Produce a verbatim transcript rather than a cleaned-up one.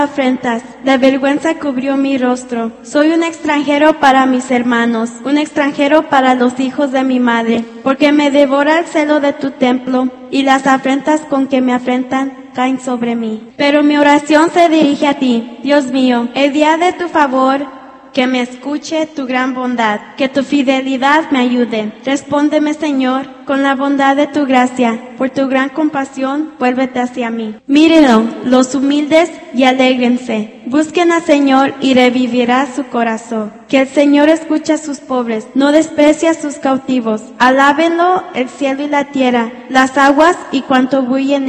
afrentas, la vergüenza cubrió mi rostro. Soy un extranjero para mis hermanos, un extranjero para los hijos de mi madre, porque me devora el celo de tu templo, y las afrentas con que me afrentan caen sobre mí. Pero mi oración se dirige a ti, Dios mío, el día de tu favor, que me escuche tu gran bondad, que tu fidelidad me ayude. Respóndeme, Señor, con la bondad de tu gracia, por tu gran compasión, vuélvete hacia mí. Mírenlo, los humildes, y alégrense. Busquen al Señor y revivirá su corazón. Que el Señor escuche a sus pobres, no desprecia a sus cautivos. Alábenlo el cielo y la tierra, las aguas y cuanto bulle en